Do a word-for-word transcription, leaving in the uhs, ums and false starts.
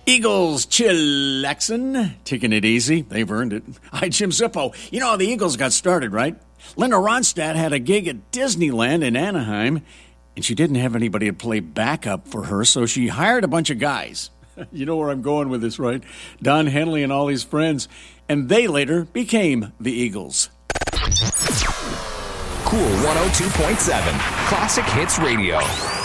Eagles chillaxin', taking it easy. They've earned it. Hi, Jim Zippo. You know how the Eagles got started, right? Linda Ronstadt had a gig at Disneyland in Anaheim, and she didn't have anybody to play backup for her, so she hired a bunch of guys. You know where I'm going with this, right? Don Henley and all his friends. And they later became the Eagles. Cool one oh two point seven, Classic Hits Radio.